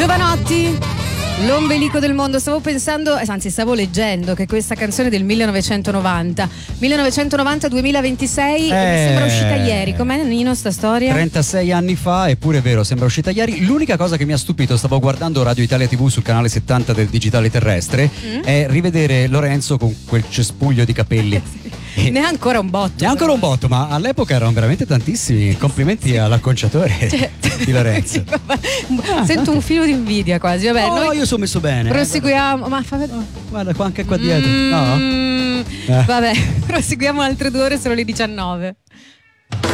Giovanotti, l'ombelico del mondo. Stavo pensando, anzi stavo leggendo che questa canzone del 1990-2026 mi sembra uscita ieri. Com'è, Nino, sta storia? 36 anni fa, eppure è vero, sembra uscita ieri. L'unica cosa che mi ha stupito, stavo guardando Radio Italia TV sul canale 70 del digitale terrestre, è rivedere Lorenzo con quel cespuglio di capelli. Ne ha ancora un botto. Ne ha ancora un botto, ma all'epoca erano veramente tantissimi. Complimenti all'acconciatore di Lorenzo. Sento un filo di invidia quasi. Vabbè, noi io sono messo bene. proseguiamo. Ma fa vedere. Guarda qua, anche qua dietro. No? Vabbè, proseguiamo altre 2 ore, sono le 19.